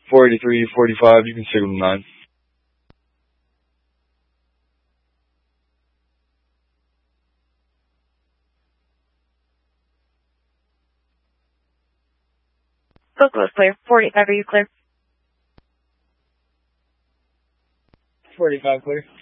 483, 45, you can signal 9. Go close, clear. 45, are you clear? 45, clear.